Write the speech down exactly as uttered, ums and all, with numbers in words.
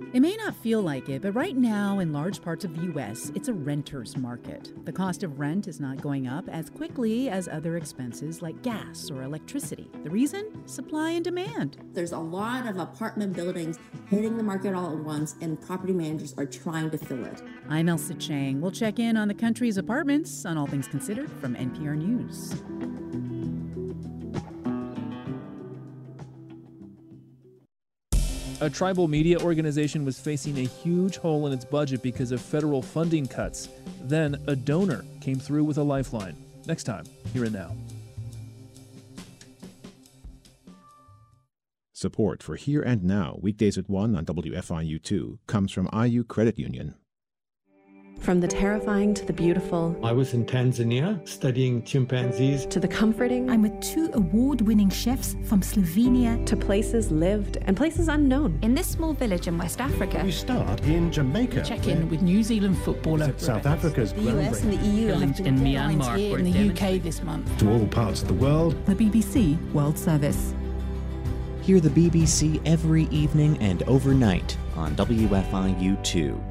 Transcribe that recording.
It may not feel like it, but right now in large parts of the U S, it's a renter's market. The cost of rent is not going up as quickly as other expenses like gas or electricity. The reason? Supply and demand. There's a lot of apartment buildings hitting the market all at once, and property managers are trying to fill it. I'm Elsa Chang. We'll check in on the country's apartments on All Things Considered from N P R News. A tribal media organization was facing a huge hole in its budget because of federal funding cuts. Then a donor came through with a lifeline. Next time, Here and Now. Support for Here and Now, weekdays at one on W F I U two, comes from I U Credit Union. From the terrifying to the beautiful. I was in Tanzania studying chimpanzees. To the comforting. I'm with two award-winning chefs from Slovenia. To places lived and places unknown. In this small village in West Africa. We start in Jamaica. Check in with New Zealand footballer. South Africa's the U S and the E U have in Myanmar here in the U K this month. To all parts of the world. The B B C World Service. Hear the B B C every evening and overnight on W F I U two.